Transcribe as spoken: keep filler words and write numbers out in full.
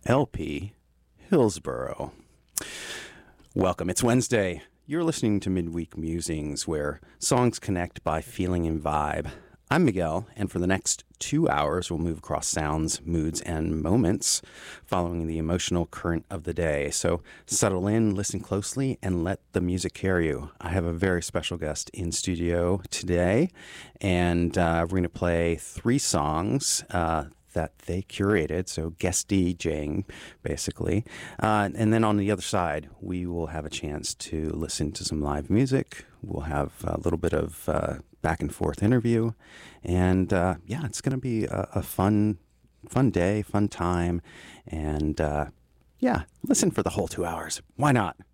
L P Hillsboro. Welcome. It's Wednesday. You're listening to Midweek Musings, where songs connect by feeling and vibe. I'm Miguel, and for the next two hours, we'll move across sounds, moods, and moments following the emotional current of the day. So settle in, listen closely, and let the music carry you. I have a very special guest in studio today, and uh, we're going to play three songs uh, that they curated, so guest DJing, basically. Uh, and then on the other side, we will have a chance to listen to some live music. We'll have a little bit of uh, back and forth interview. And uh, yeah, it's going to be a, a fun, fun day, fun time. And uh, yeah, listen for the whole two hours. Why not?